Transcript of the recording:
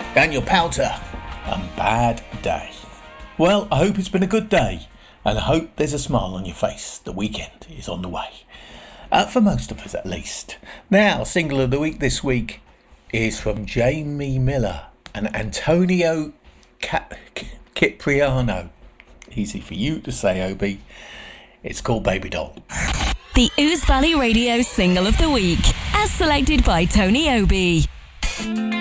Daniel Powter and Bad Day. Well, I hope it's been a good day, and I hope there's a smile on your face. The weekend is on the way. For most of us, at least. Now, single of the week this week is from Jamie Miller and Antonio Cipriano. Easy for you to say, Obi. It's called Baby Doll. The Ouse Valley Radio Single of the Week, as selected by Tony Obi.